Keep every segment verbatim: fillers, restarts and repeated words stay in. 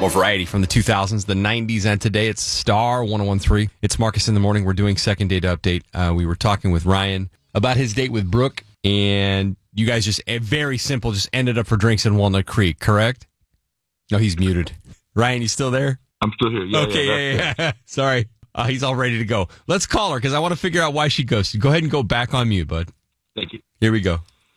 More variety from the two thousands, the nineties, and today. It's Star one oh one three. It's Marcus in the Morning. We're doing second date update. Uh, we were talking with Ryan about his date with Brooke, and you guys just, eh, very simple, just ended up for drinks in Walnut Creek, correct? No, he's muted. Ryan, you still there? I'm still here. Yeah, okay, yeah, yeah, yeah. Sorry. Uh, he's all ready to go. Let's call her because I want to figure out why she ghosted. Go ahead and go back on mute, bud. Thank you. Here we go.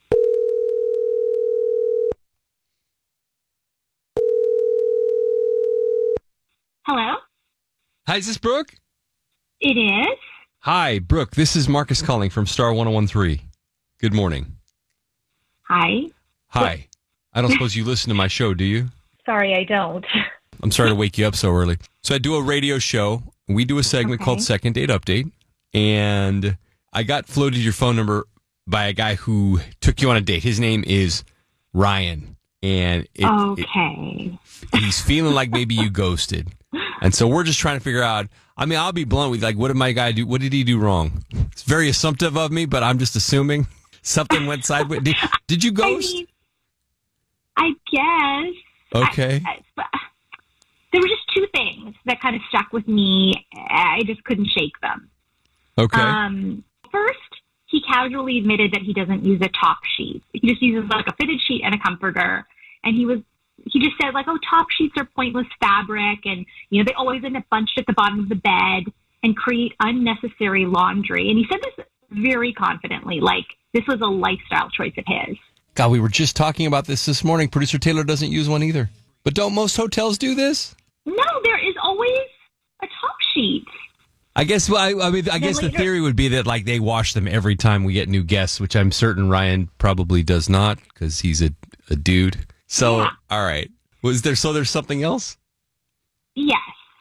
Hello? Hi, is this Brooke? It is. Hi, Brooke. This is Marcus calling from Star one oh one three. Good morning. Hi. Hi. I don't suppose you listen to my show, do you? Sorry, I don't. I'm sorry to wake you up so early. So I do a radio show. We do a segment Okay. called Second Date Update. And I got floated your phone number by a guy who took you on a date. His name is Ryan. And it, okay. it, he's feeling like maybe you ghosted. And so we're just trying to figure out, I mean, I'll be blunt with you, like, what did my guy do? What did he do wrong? It's very assumptive of me, but I'm just assuming something went sideways. Did, did you I ghost? mean, I guess. Okay. I, I, but there were just two things that kind of stuck with me. I just couldn't shake them. Okay. Um, first, he casually admitted that he doesn't use a top sheet. He just uses like a fitted sheet and a comforter. And he was, he just said like, oh, top sheets are pointless fabric. And, you know, they always end up bunched at the bottom of the bed and create unnecessary laundry. And he said this very confidently, like this was a lifestyle choice of his. God, we were just talking about this this morning. Producer Taylor doesn't use one either. But don't most hotels do this? No, there is always a top sheet. I guess. Well, I, I mean, I guess later- the theory would be that like they wash them every time we get new guests, which I'm certain Ryan probably does not because he's a, a dude. So, Yeah. all right. Was there? So there's something else? Yes.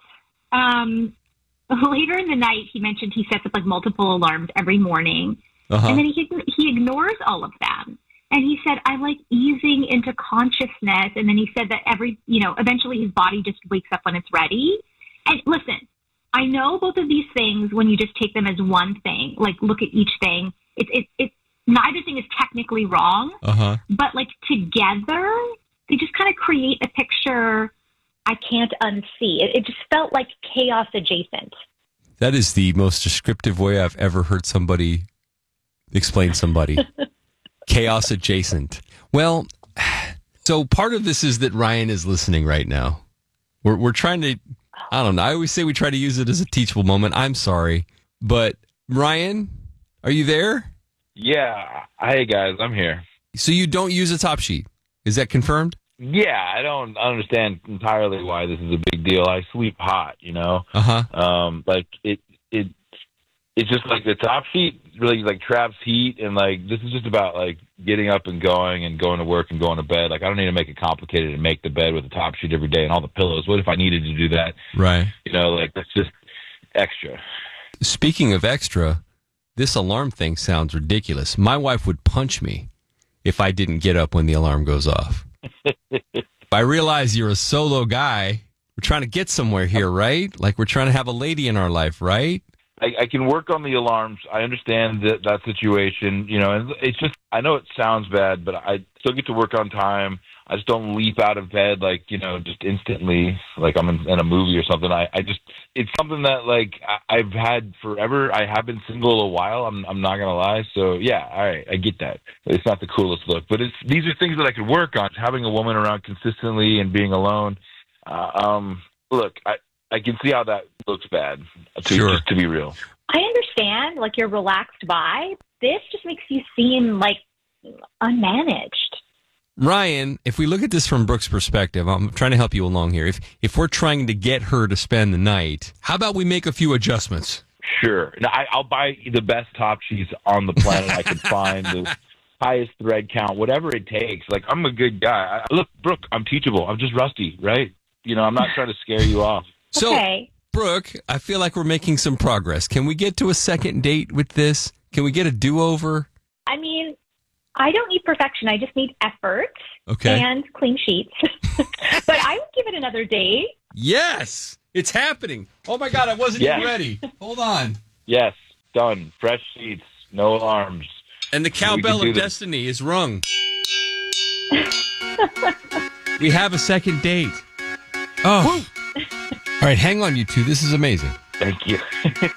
Um, later in the night, he mentioned he sets up like multiple alarms every morning, Uh-huh. and then he he ignores all of them. And he said, "I like easing into consciousness." And then he said that every, you know, eventually his body just wakes up when it's ready. And listen, I know both of these things when you just take them as one thing, like look at each thing. It's it's it's neither thing is technically wrong, Uh huh. but like together, they just kind of create a picture I can't unsee. It, it just felt like chaos adjacent. That is the most descriptive way I've ever heard somebody explain somebody. Chaos adjacent. Well, so part of this is that Ryan is listening right now. We're we're trying to, I don't know. I always say we try to use it as a teachable moment. I'm sorry. But Ryan, are you there? Yeah. Hey, guys, I'm here. So you don't use a top sheet. Is that confirmed? Yeah, I don't understand entirely why this is a big deal. I sleep hot, you know? Uh-huh. Um, like, it, it, it's just like the top sheet really, like, traps heat, and, like, this is just about, like, getting up and going and going to work and going to bed. Like, I don't need to make it complicated and make the bed with a top sheet every day and all the pillows. What if I needed to do that? Right. You know, like, that's just extra. Speaking of extra, this alarm thing sounds ridiculous. My wife would punch me if I didn't get up when the alarm goes off. I realize you're a solo guy. We're trying to get somewhere here, right? Like we're trying to have a lady in our life, right? I, I can work on the alarms. I understand that, that situation, you know, and it's just, I know it sounds bad, but I still get to work on time. I just don't leap out of bed, like, you know, just instantly, like I'm in, in a movie or something. I, I just, it's something that, like, I, I've had forever. I have been single a while. I'm, I'm not going to lie. So, yeah, all right, I get that. It's not the coolest look, but it's, these are things that I could work on. Having a woman around consistently and being alone. Uh, um, look, I, I can see how that looks bad, to, Sure. just to be real. I understand, like your relaxed vibe. This just makes you seem like unmanaged. Ryan, if we look at this from Brooke's perspective, I'm trying to help you along here. If if we're trying to get her to spend the night, how about we make a few adjustments? Sure. Now, I, I'll buy the best top sheets on the planet I can find, the highest thread count, whatever it takes. Like, I'm a good guy. I, look, Brooke, I'm teachable. I'm just rusty, right? You know, I'm not trying to scare you off. So, Okay. Brooke, I feel like we're making some progress. Can we get to a second date with this? Can we get a do-over? I mean, I don't need perfection. I just need effort Okay. and clean sheets. But I would give it another date. Yes, it's happening. Oh, my God, I wasn't Yes. even ready. Hold on. Yes, done. Fresh sheets, no alarms. And the We can cowbell do of this. destiny is rung. We have a second date. Oh. All right, hang on, you two. This is amazing. Thank you.